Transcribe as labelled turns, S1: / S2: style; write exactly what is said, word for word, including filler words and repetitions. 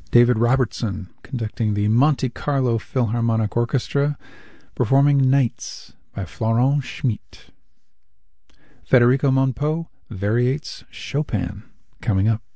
S1: David Robertson conducting the Monte Carlo Philharmonic Orchestra, performing Nights by Florent Schmidt. Federico Monpeau variates Chopin coming up.